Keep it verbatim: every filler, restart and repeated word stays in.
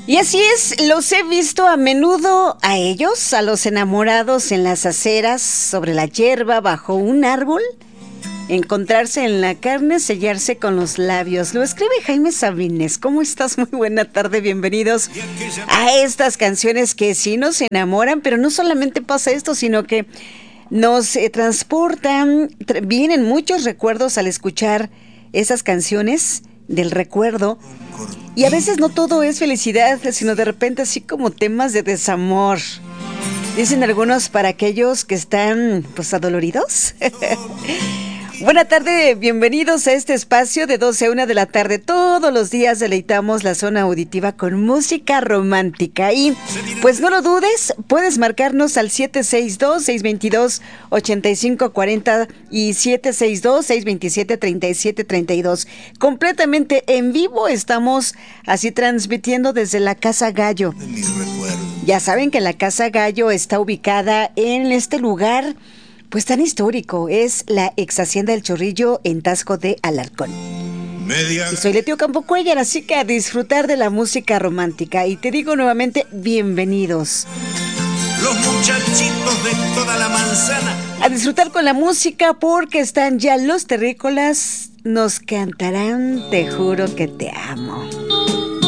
Y así es, los he visto a menudo a ellos, a los enamorados en las aceras, sobre la hierba, bajo un árbol, encontrarse en la carne, sellarse con los labios. Lo escribe Jaime Sabines. ¿Cómo estás? Muy buena tarde, bienvenidos a estas canciones que sí nos enamoran, pero no solamente pasa esto, sino que nos eh, transportan, tra- vienen muchos recuerdos al escuchar esas canciones del recuerdo. Y a veces no todo es felicidad, sino de repente así como temas de desamor. Dicen algunos para aquellos que están pues adoloridos. Buena tarde, bienvenidos a este espacio de doce a una de la tarde. Todos los días deleitamos la zona auditiva con música romántica. Y pues no lo dudes, puedes marcarnos al siete seis dos, seis dos dos, ocho cinco cuatro cero y siete seis dos, seis dos siete, tres siete tres dos. Completamente en vivo estamos así transmitiendo desde la Casa Gallo. Ya saben que la Casa Gallo está ubicada en este lugar pues tan histórico, es la ex Hacienda del Chorrillo en Taxco de Alarcón. Y soy Letio Campo Cuellar, así que a disfrutar de la música romántica. Y te digo nuevamente, bienvenidos. Los muchachitos de toda la manzana. A disfrutar con la música porque están ya los terrícolas, nos cantarán Te juro que te amo.